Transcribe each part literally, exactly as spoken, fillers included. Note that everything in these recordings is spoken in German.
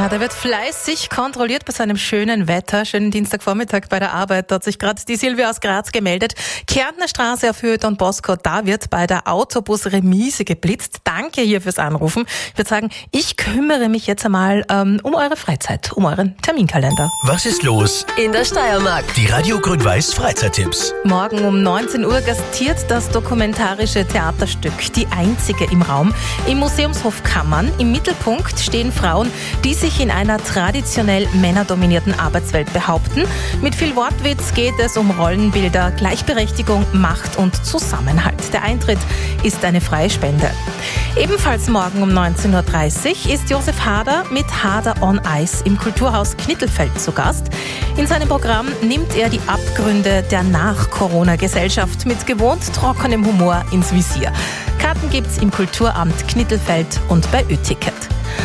Ja, der wird fleißig kontrolliert bei seinem schönen Wetter. Schönen Dienstagvormittag bei der Arbeit. Da hat sich gerade die Silvia aus Graz gemeldet. Kärntner Straße auf Höhe Don Bosco, da wird bei der Autobusremise geblitzt. Danke hier fürs Anrufen. Ich würde sagen, ich kümmere mich jetzt einmal ähm, um eure Freizeit, um euren Terminkalender. Was ist los in der Steiermark? Die Radio Grün-Weiß Freizeittipps. Morgen um neunzehn Uhr gastiert das dokumentarische Theaterstück Die Einzige im Raum im Museumshof Kammern. Im Mittelpunkt stehen Frauen, die sich in einer traditionell männerdominierten Arbeitswelt behaupten. Mit viel Wortwitz geht es um Rollenbilder, Gleichberechtigung, Macht und Zusammenhalt. Der Eintritt ist eine freie Spende. Ebenfalls morgen um neunzehn Uhr dreißig ist Josef Hader mit Hader on Ice im Kulturhaus Knittelfeld zu Gast. In seinem Programm nimmt er die Abgründe der Nach-Corona-Gesellschaft mit gewohnt trockenem Humor ins Visier. Karten gibt's im Kulturamt Knittelfeld und bei Ö-Ticket.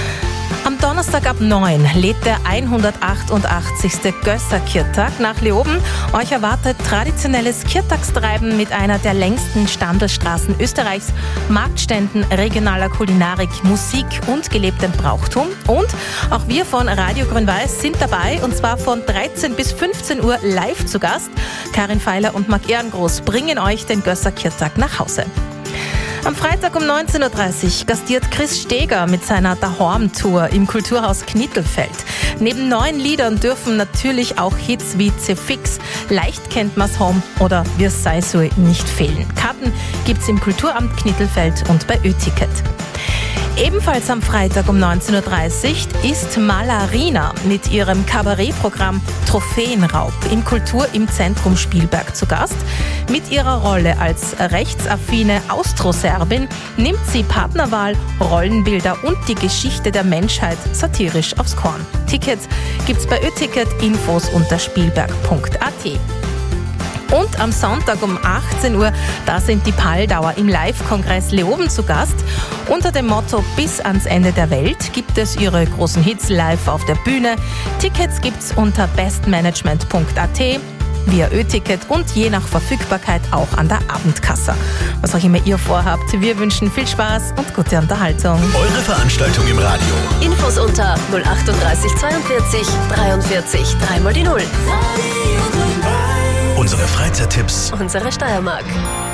Am Donnerstag ab neun lädt der hundertachtundachtzigste Gösser-Kirtag nach Leoben. Euch erwartet traditionelles Kirtagstreiben mit einer der längsten Standesstraßen Österreichs, Marktständen, regionaler Kulinarik, Musik und gelebtem Brauchtum. Und auch wir von Radio Grün-Weiß sind dabei, und zwar von dreizehn bis fünfzehn Uhr live zu Gast. Karin Feiler und Marc Ehrengroß bringen euch den Gösser-Kirtag nach Hause. Am Freitag um neunzehn Uhr dreißig gastiert Chris Steger mit seiner Dahorm-Tour im Kulturhaus Knittelfeld. Neben neuen Liedern dürfen natürlich auch Hits wie C-Fix, Leicht kennt man's Home oder Wir sei so nicht fehlen. Karten gibt's im Kulturamt Knittelfeld und bei Ö-Ticket. Ebenfalls am Freitag um neunzehn Uhr dreißig ist Malarina mit ihrem Kabarettprogramm Trophäenraub im Kultur im Zentrum Spielberg zu Gast. Mit ihrer Rolle als rechtsaffine Austroserbin nimmt sie Partnerwahl, Rollenbilder und die Geschichte der Menschheit satirisch aufs Korn. Tickets gibt's bei Ö-Ticket, Infos unter spielberg punkt a t. Und am Sonntag um achtzehn Uhr, da sind die Paldauer im Live-Kongress Leoben zu Gast. Unter dem Motto Bis ans Ende der Welt gibt es ihre großen Hits live auf der Bühne. Tickets gibt's unter bestmanagement punkt a t, via Ö-Ticket und je nach Verfügbarkeit auch an der Abendkasse. Was auch immer ihr vorhabt, wir wünschen viel Spaß und gute Unterhaltung. Eure Veranstaltung im Radio. Infos unter null achtunddreißig zweiundvierzig dreiundvierzig dreimal die Null. Unsere Freizeittipps. Unsere Steiermark.